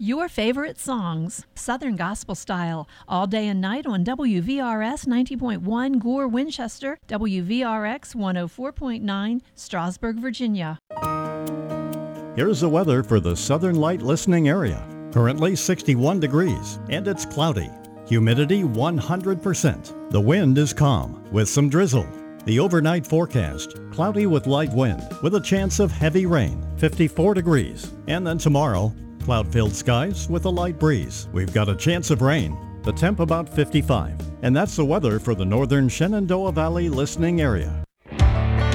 Your favorite songs, Southern Gospel Style, all day and night on WVRS 90.1 Gore, Winchester, WVRX 104.9 Strasburg, Virginia. Here's the weather for the Southern Light listening area. Currently 61 degrees and it's cloudy. Humidity 100%. The wind is calm with some drizzle. The overnight forecast, cloudy with light wind with a chance of heavy rain, 54 degrees. And then tomorrow, cloud-filled skies with a light breeze. We've got a chance of rain, the temp about 55. And that's the weather for the northern Shenandoah Valley listening area.